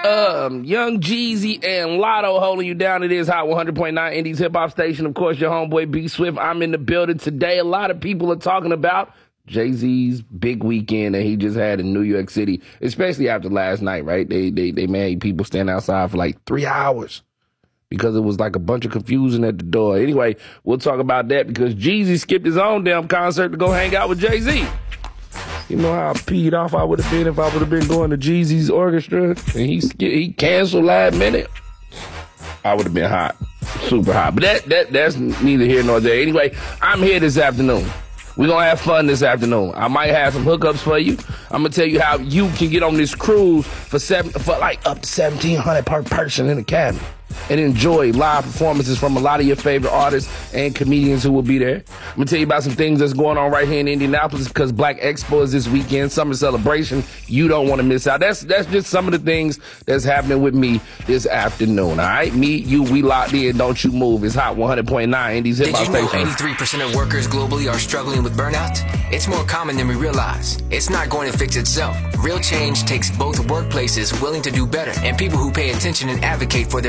Young Jeezy and Lotto holding you down. It is Hot 100.9 Indies Hip Hop Station. Of course, your homeboy B Swift. I'm in the building today. A lot of people are talking about Jay-Z's big weekend that he just had in New York City, especially after last night, right? They made people stand outside for like 3 hours because it was like a bunch of confusion at the door. Anyway, we'll talk about that because Jeezy skipped his own damn concert to go hang out with Jay-Z. You know how peed off I would have been if I would have been going to Jeezy's orchestra and he canceled last minute. I would have been hot, super hot. But that's neither here nor there. Anyway, I'm here this afternoon. We're going to have fun this afternoon. I might have some hookups for you. I'm going to tell you how you can get on this cruise for like up to $1,700 per person in the cabin and enjoy live performances from a lot of your favorite artists and comedians who will be there. I'm going to tell you about some things that's going on right here in Indianapolis because Black Expo is this weekend, summer celebration. You don't want to miss out. That's just some of the things that's happening with me this afternoon, all right? Me, you, we locked in. Don't you move. It's Hot 100.9 Indies Hip Hop Station. Did you know 83% of workers globally are struggling with burnout? It's more common than we realize. It's not going to fix itself. Real change takes both workplaces willing to do better and people who pay attention and advocate for their